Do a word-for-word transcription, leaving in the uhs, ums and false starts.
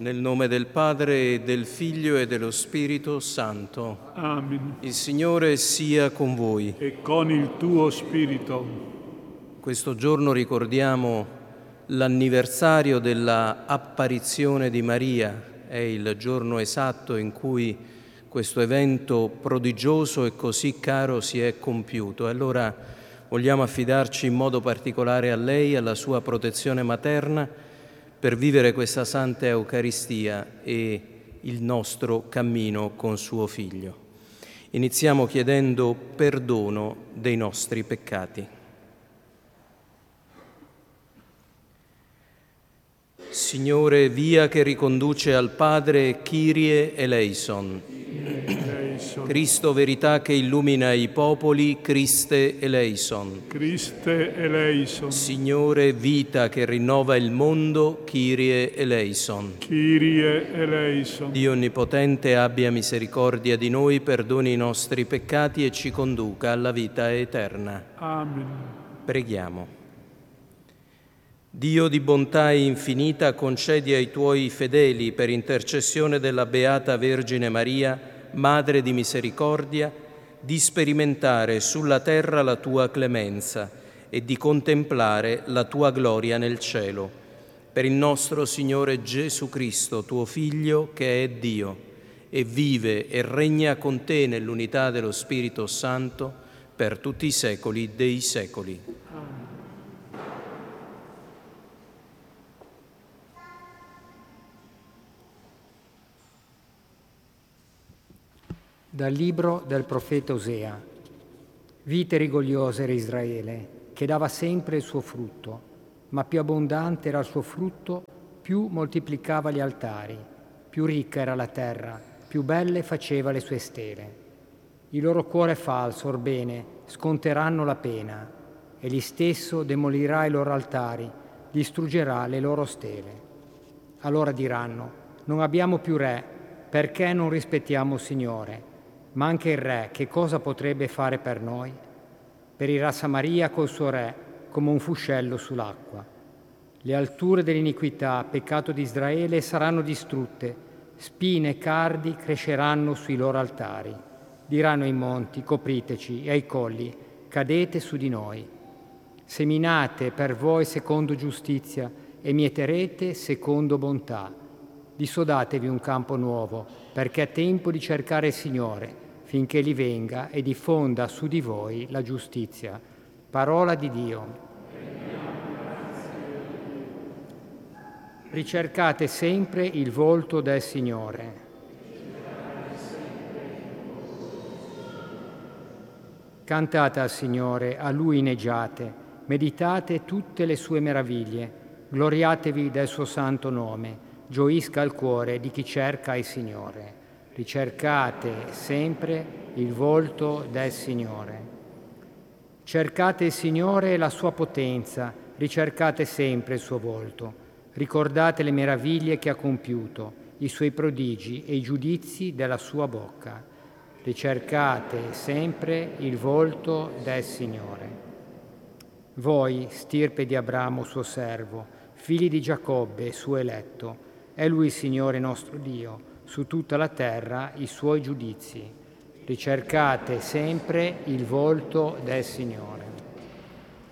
Nel nome del Padre, e del Figlio e dello Spirito Santo. Amen. Il Signore sia con voi. E con il tuo spirito. Questo giorno ricordiamo l'anniversario della apparizione di Maria. È il giorno esatto in cui questo evento prodigioso e così caro si è compiuto. E allora vogliamo affidarci in modo particolare a lei, alla sua protezione materna, per vivere questa Santa Eucaristia e il nostro cammino con suo Figlio. Iniziamo chiedendo perdono dei nostri peccati. Signore, via che riconduce al Padre, Kyrie eleison. Cristo, verità che illumina i popoli, Christe eleison. Christe eleison. Signore, vita che rinnova il mondo, Kyrie eleison. Kyrie eleison. Dio Onnipotente abbia misericordia di noi, perdoni i nostri peccati e ci conduca alla vita eterna. Amen. Preghiamo. Dio di bontà infinita, concedi ai Tuoi fedeli, per intercessione della Beata Vergine Maria, Madre di misericordia, di sperimentare sulla terra la Tua clemenza e di contemplare la Tua gloria nel cielo. Per il nostro Signore Gesù Cristo, Tuo Figlio, che è Dio, e vive e regna con Te nell'unità dello Spirito Santo, per tutti i secoli dei secoli. Dal libro del profeta Osea. Vite rigogliose era Israele, che dava sempre il suo frutto, ma più abbondante era il suo frutto, più moltiplicava gli altari, più ricca era la terra, più belle faceva le sue stele. Il loro cuore falso, orbene, sconteranno la pena, egli stesso demolirà i loro altari, distruggerà le loro stele. Allora diranno: non abbiamo più re, perché non rispettiamo il Signore? Ma anche il re, che cosa potrebbe fare per noi? Perirà Samaria col suo re, come un fuscello sull'acqua. Le alture dell'iniquità, peccato di Israele, saranno distrutte, spine e cardi cresceranno sui loro altari. Diranno ai monti: copriteci, e ai colli: cadete su di noi. Seminate per voi secondo giustizia, e mieterete secondo bontà. Dissodatevi un campo nuovo, perché è tempo di cercare il Signore, finché Egli venga e diffonda su di voi la giustizia. Parola di Dio. Ricercate sempre il volto del Signore. Cantate al Signore, a Lui inneggiate, meditate tutte le sue meraviglie, gloriatevi del suo santo nome, gioisca il cuore di chi cerca il Signore. Ricercate sempre il volto del Signore. Cercate il Signore e la sua potenza, ricercate sempre il suo volto. Ricordate le meraviglie che ha compiuto, i suoi prodigi e i giudizi della sua bocca. Ricercate sempre il volto del Signore. Voi, stirpe di Abramo, suo servo, figli di Giacobbe, suo eletto, è Lui il Signore nostro Dio, su tutta la terra i suoi giudizi. Ricercate sempre il volto del Signore.